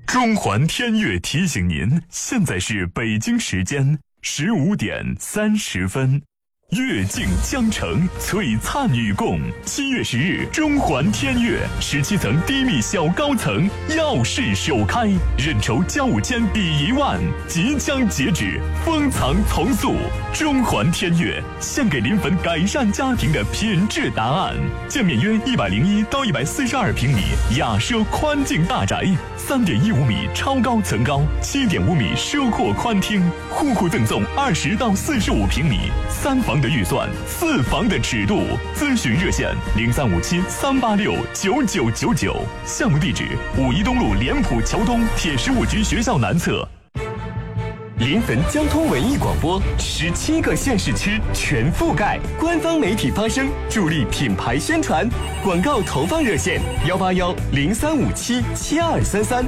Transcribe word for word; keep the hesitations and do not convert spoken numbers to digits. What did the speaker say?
中环天悦提醒您，现在是北京时间十五点三十分。阅尽江城，璀璨与共。七月十日，中环天悦十七层低密小高层耀世首开，认筹交五千抵一万，即将截止，封藏从速。中环天悦献给临汾改善家庭的品质答案。建面约一百零一到一百四十二平米雅奢宽净大宅，三点一五米超高层高，七点五米奢阔宽厅，户户赠送二十到四十五平米三房的预算，四房的尺度。咨询热线零三五七三八六九九九九，项目地址五一东路联普桥东铁十五局学校南侧。临汾交通文艺广播，十七个县市区全覆盖，官方媒体发声，助力品牌宣传。广告投放热线：幺八幺零三五七七二三三。